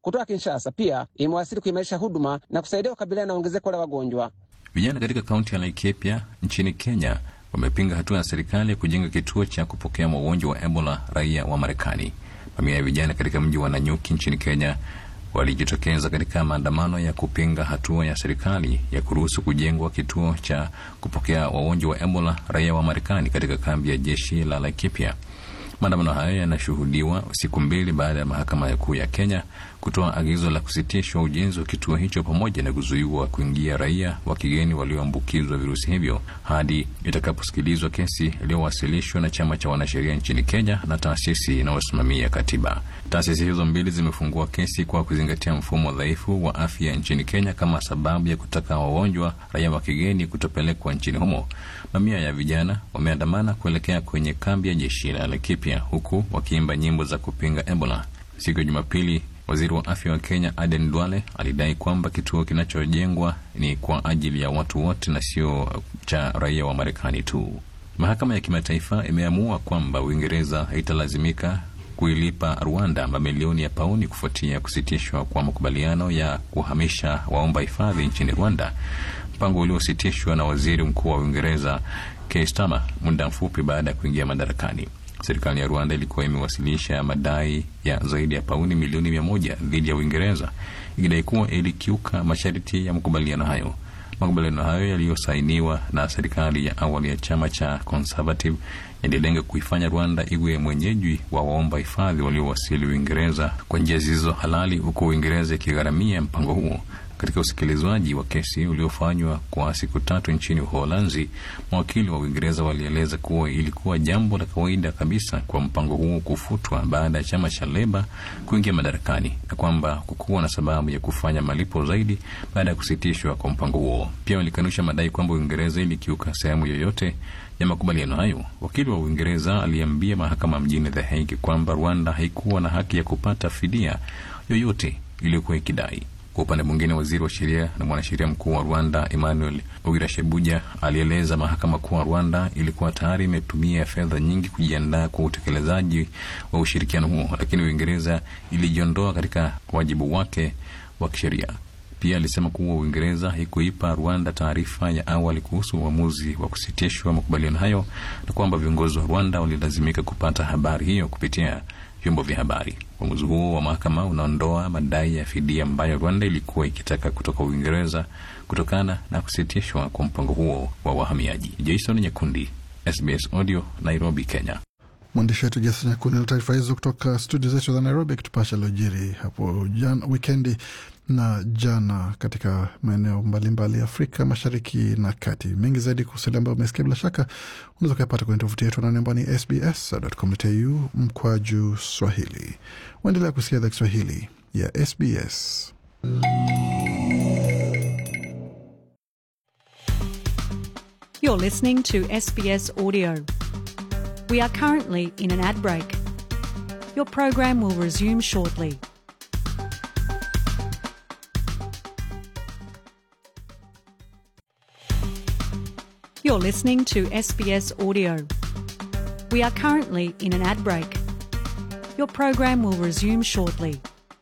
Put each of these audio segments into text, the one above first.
kutoka Kinshasa pia imewasili kuimarisha huduma na kusaidia kukabiliana na ongezeko la wagonjwa. Vijana katika kaunti ya Laikipia nchini Kenya wamepinga hatua ya serikali ya kujenga kituo cha kupokea wagonjwa wa Ebola raia wa Marekani. Mamia ya vijana katika mji wa Nanyuki nchini Kenya walijitokeza katika maandamano ya kupinga hatua ya serikali ya kuruhusu kujengwa kituo cha kupokea wagonjwa wa Ebola raia wa Marekani katika kambi ya jeshi la Laikipia. Maandamano hayo yanashuhudiwa siku mbili baada ya mahakama kuu ya Kenya kutoa agizo la kusitishwa ujenzi wa kituo hicho pamoja na kuzuiwa kuingia raia wa kigeni walioambukizwa virusi hivyo hadi itakaposikilizwa kesi iliyowasilishwa na chama cha wanasheria nchini Kenya na taasisi inayosimamia katiba. Taasisi hizo mbili zimefungua kesi kwa kuzingatia mfumo dhaifu wa afya nchini Kenya kama sababu ya kutaka wagonjwa raia wa kigeni kutopelekwa nchini humo. Mamia ya vijana wameandamana kuelekea kwenye kambi ya jeshi la Laikipia huku wakiimba nyimbo za kupinga Ebola. Siku ya Jumapili, waziri wa afya wa Kenya Aden Duale alidai kwamba kituo kinachojengwa ni kwa ajili ya watu wote na sio cha raia wa Marekani tu. Mahakama ya kimataifa imeamua kwamba Uingereza haitalazimika kuilipa Rwanda mamilioni ya pauni kufuatia kusitishwa kwa makubaliano ya kuhamisha waomba hifadhi nchini Rwanda, mpango uliositishwa na waziri mkuu wa Uingereza Keir Starmer muda mfupi baada ya kuingia madarakani. Serikali ya Rwanda ilikuwa imewasilisha madai ya zaidi ya pauni milioni 100 dhidi ya Uingereza ikidai kuwa ilikiuka masharti ya makubaliano hayo. Makubaliano hayo yaliyosainiwa na serikali ya awali ya chama cha Conservative yalilenga kuifanya Rwanda iwe mwenyeji wa waomba hifadhi waliowasili Uingereza kwa njia zisizo halali, huku Uingereza ikigharamia mpango huo. Katika usikilizwaji wa kesi uliofanywa kwa siku 3 nchini Uholanzi, mawakili wa Uingereza walieleza kuwa ilikuwa jambo la kawaida kabisa kwa mpango huo kufutwa baada ya chama cha Labour kuingia madarakani na kwamba kukuwa na sababu ya kufanya malipo zaidi baada ya kusitishwa kwa mpango huo. Pia walikanusha madai kwamba Uingereza ilikiuka sehemu yoyote ya makubaliano hayo. Wakili wa Uingereza aliambia mahakama mjini The Hague kwamba Rwanda haikuwa na haki ya kupata fidia yoyote iliyokuwa ikidai. Kwa upande mwingine, waziri wa sheria na mwanasheria mkuu wa Rwanda Emmanuel Owirashebuja alieleza mahakama kuwa Rwanda ilikuwa tayari imetumia fedha nyingi kujiandaa kwa utekelezaji wa ushirikiano huo, lakini Uingereza ilijiondoa katika wajibu wake wa kisheria. Pia alisema kuwa Uingereza haikuipa Rwanda taarifa ya awali kuhusu uamuzi wa kusitishwa makubaliano hayo na kwamba viongozi wa Rwanda walilazimika kupata habari hiyo kupitia vyombo vya habari. Uamuzi huo wa mahakama unaondoa madai ya fidia ambayo Rwanda ilikuwa ikitaka kutoka Uingereza kutokana na kusitishwa kwa mpango huo wa wahamiaji. Jason Nyakundi, SBS Audio, Nairobi, Kenya. Mwandishi wetu Jason Nyakundi na taarifa hizo kutoka studio zetu za Nairobi akitupasha lojiri hapo wikendi na jana katika maeneo mbalimbali Afrika Mashariki na Kati. Mengi zaidi kuhusu ambayo umesikia bila shaka unaweza kupata kwenye tovuti yetu na namba ni sbs.com.au/Swahili. Waendelea kusikia idhaa Kiswahili ya SBS. You're listening to SBS Audio. We are currently in an ad break. Your program will resume shortly. You're listening to SBS Audio. We are currently in an ad break. Your program will resume shortly.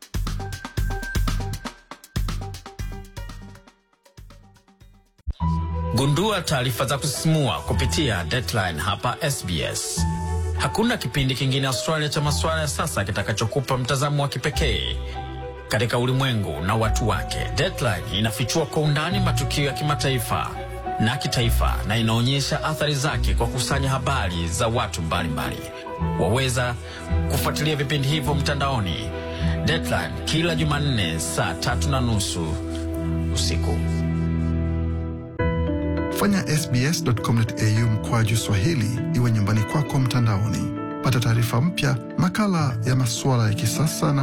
Gundua taarifa za kusisimua kupitia Deadline hapa SBS. Hakuna kipindi kingine Australia cha masuala ya sasa kitakachokupa mtazamo wa kipekee katika ulimwengu na watu wake. Deadline inafichua kwa undani matukio ya kimataifa na kitaifa na inaonyesha athari zake kwa kusanya habari za watu mbalimbali. Waweza kufuatilia vipindi hivyo mtandaoni. Deadline kila Jumanne saa 3:30 usiku. Fanya sbs.com.au/Swahili iwe nyumbani kwako mtandaoni. Pata taarifa mpya, makala ya masuala ya kisasa na